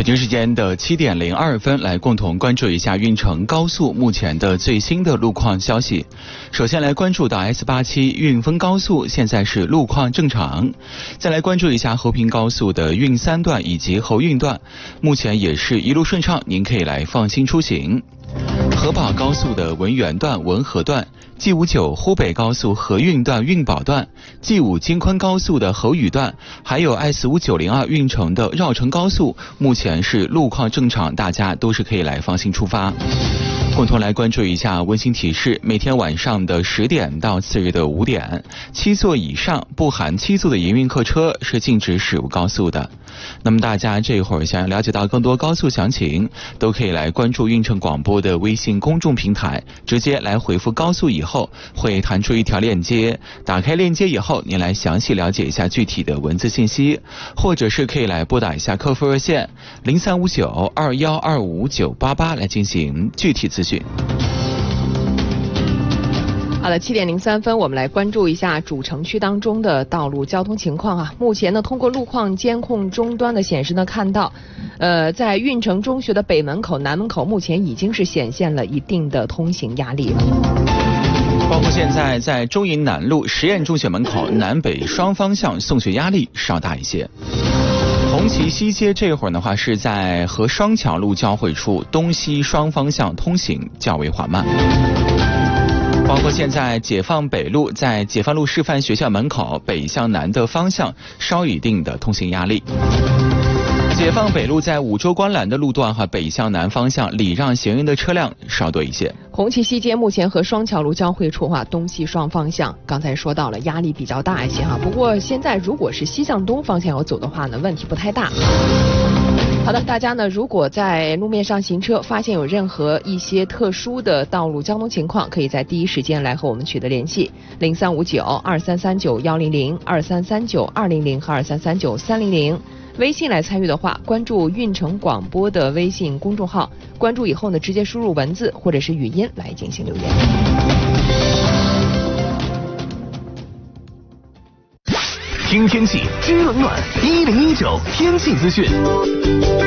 京时间的7点02分，来共同关注一下运城高速目前的最新的路况消息。首先来关注到 S87 运丰高速现在是路况正常，再来关注一下侯平高速的运3段以及侯运段，目前也是一路顺畅，您可以来放心出行。河宝高速的文源段、文河段，G59湖北高速河运段、运宝段，G5京昆高速的侯宇段，还有 S5902运城的绕城高速，目前是路况正常，大家都是可以来放心出发。共同来关注一下温馨提示，每天晚上的10点到次日的5点，7座以上不含7座的营运客车是禁止驶入高速的。那么大家这会儿想要了解到更多高速详情，都可以来关注运城广播的微信公众平台，直接来回复高速以后会弹出一条链接，打开链接以后您来详细了解一下具体的文字信息，或者是可以来拨打一下客服热线035921255988来进行具体咨询。 好的，7点03分，我们来关注一下主城区当中的道路交通情况啊。目前呢，通过路况监控终端的显示呢，看到，在运城中学的北门口、南门口，目前已经是显现了一定的通行压力了。 包括现在在中营南路实验中学门口南北双方向送学压力稍大一些。红旗西街这会儿的话是在和双桥路交汇处东西双方向通行较为缓慢。包括现在解放北路在解放路师范学校门口北向南的方向稍有一定的通行压力。解放北路在五洲观澜的路段和北向南方向礼让行人的车辆稍多一些。 红旗西街目前和双桥路交汇处东西双方向，刚才说到了压力比较大一些哈。不过现在如果是西向东方向要走的话呢，问题不太大。好的，大家呢如果在路面上行车发现有任何一些特殊的道路交通情况，可以在第一时间来和我们取得联系，03592339-100、2339-200和2339-300。微信来参与的话，关注运城广播的微信公众号，关注以后呢，直接输入文字或者是语音来进行留言。 听天气知冷暖，1019天气资讯。